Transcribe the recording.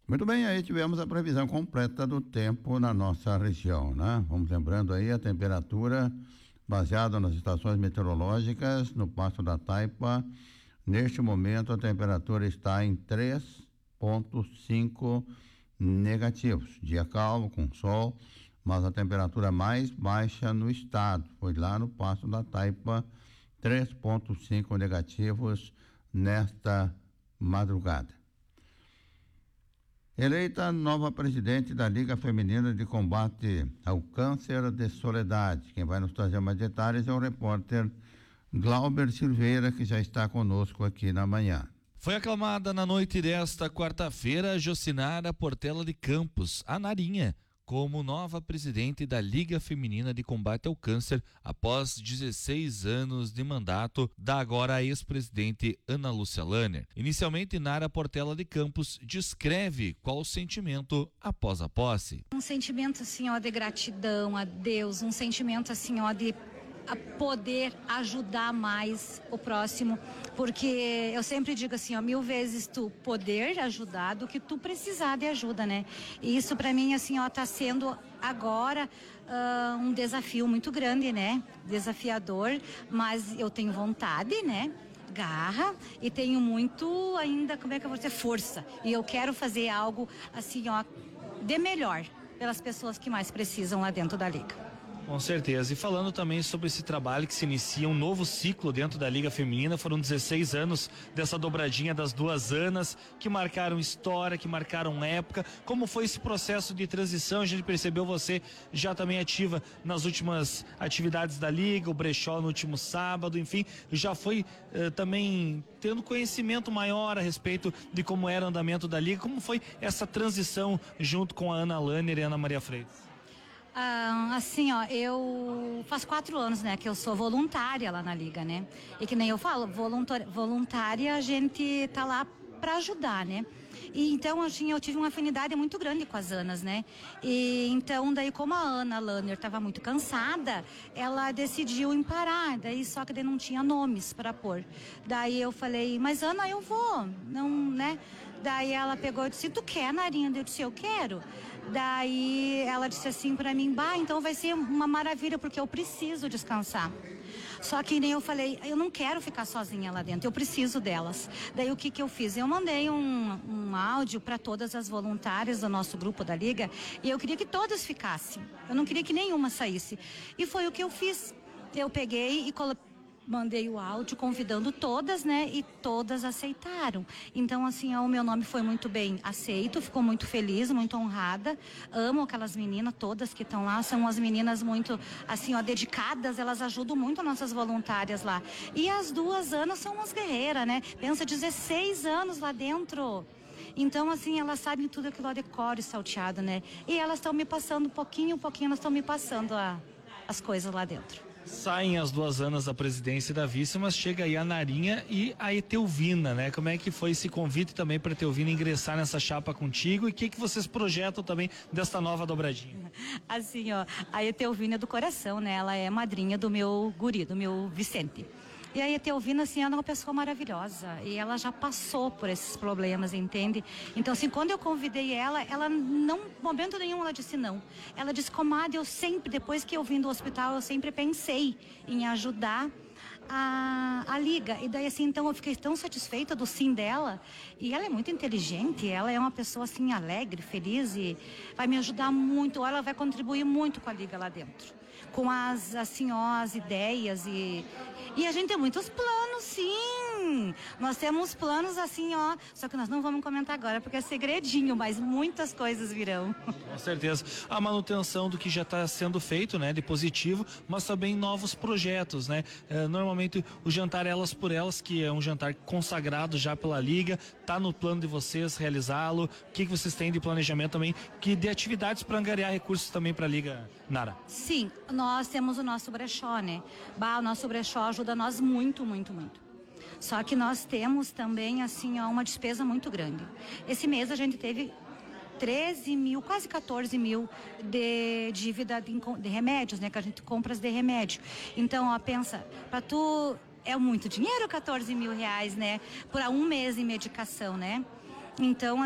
Muito bem, aí tivemos a previsão completa do tempo na nossa região, né? Vamos lembrando aí a temperatura baseada nas estações meteorológicas no Passo da Taipa. Neste momento a temperatura está em 3,5 negativos. Dia calmo, com sol, mas a temperatura mais baixa no estado foi lá no Passo da Taipa, 3,5 negativos nesta madrugada. Eleita nova presidente da Liga Feminina de Combate ao Câncer de Soledade. Quem vai nos trazer mais detalhes é o repórter Glauber Silveira, que já está conosco aqui na manhã. Foi aclamada na noite desta quarta-feira Jocinara Portela de Campos, a Narinha, como nova presidente da Liga Feminina de Combate ao Câncer após 16 anos de mandato da agora ex-presidente Ana Lúcia Lanner. Inicialmente, Nara Portela de Campos descreve qual o sentimento após a posse. Um sentimento assim, ó, de gratidão a Deus, um sentimento assim, ó, de poder ajudar mais o próximo, porque eu sempre digo assim, ó, 1000 vezes tu poder ajudar do que tu precisar de ajuda, né? E isso pra mim, assim, ó, tá sendo agora um desafio muito grande, né? Desafiador, mas eu tenho vontade, né? Garra e tenho muito ainda, como é que eu vou dizer, força. E eu quero fazer algo assim, ó, de melhor pelas pessoas que mais precisam lá dentro da Liga. Com certeza. E falando também sobre esse trabalho que se inicia, um novo ciclo dentro da Liga Feminina, foram 16 anos dessa dobradinha das duas Anas, que marcaram história, que marcaram época. Como foi esse processo de transição? A gente percebeu você já também ativa nas últimas atividades da Liga, o brechó no último sábado, enfim, já foi também tendo conhecimento maior a respeito de como era o andamento da Liga. Como foi essa transição junto com a Ana Lanner e a Ana Maria Freitas? Assim, ó, eu faz 4 anos, né, que eu sou voluntária lá na Liga, né? E que nem eu falo, voluntária a gente tá lá para ajudar, né? E então eu tive uma afinidade muito grande com as Anas, né? E então daí como a Ana Lanner estava muito cansada, ela decidiu em parar, daí só que daí não tinha nomes para pôr. Daí eu falei, mas Ana, eu vou, não, né? Daí ela pegou e disse, tu quer, Narinha? Eu disse, eu quero. Daí ela disse assim pra mim, então vai ser uma maravilha porque eu preciso descansar. Só que nem eu falei, eu não quero ficar sozinha lá dentro, eu preciso delas. Daí o que eu fiz? Eu mandei um áudio para todas as voluntárias do nosso grupo da Liga e eu queria que todas ficassem. Eu não queria que nenhuma saísse. E foi o que eu fiz. Eu peguei e mandei o áudio convidando todas, né? E todas aceitaram. Então, assim, ó, o meu nome foi muito bem aceito, ficou muito feliz, muito honrada. Amo aquelas meninas todas que estão lá, são as meninas muito, assim, ó, dedicadas, elas ajudam muito as nossas voluntárias lá. E as duas Anas são umas guerreiras, né? Pensa, 16 anos lá dentro. Então, assim, elas sabem tudo aquilo lá de cor e salteado, né? E elas estão me passando um pouquinho, elas estão me passando as coisas lá dentro. Saem as duas Anas da presidência e da vice, mas chega aí a Narinha e a Etelvina, né? Como é que foi esse convite também para a Etelvina ingressar nessa chapa contigo e o que vocês projetam também desta nova dobradinha? Assim, ó, a Etelvina é do coração, né? Ela é madrinha do meu guri, do meu Vicente. E a Etelvina, assim, ela é uma pessoa maravilhosa e ela já passou por esses problemas, entende? Então, assim, quando eu convidei ela não, momento nenhum ela disse não. Ela disse, comadre, eu sempre, depois que eu vim do hospital, eu sempre pensei em ajudar a Liga. E daí, assim, então eu fiquei tão satisfeita do sim dela. E ela é muito inteligente, ela é uma pessoa, assim, alegre, feliz e vai me ajudar muito, ela vai contribuir muito com a Liga lá dentro. Com assim, ó, as ideias e a gente tem muitos planos, sim. Nós temos planos assim, ó, só que nós não vamos comentar agora porque é segredinho, mas muitas coisas virão. Com certeza. A manutenção do que já está sendo feito, né, de positivo, mas também novos projetos, né? Normalmente o jantar Elas por Elas, que é um jantar consagrado já pela Liga, tá no plano de vocês realizá-lo. O que vocês têm de planejamento também, que de atividades para angariar recursos também para a Liga, Nara? Sim, nós temos o nosso brechó, né? O nosso brechó ajuda nós muito, muito, muito. Só que nós temos também, assim, ó, uma despesa muito grande. Esse mês a gente teve 13 mil, quase 14 mil de dívida de remédios, né? Que a gente compra de remédio. Então, ó, pensa, pra tu, é muito dinheiro, 14 mil reais, né? Por um mês em medicação, né? Então,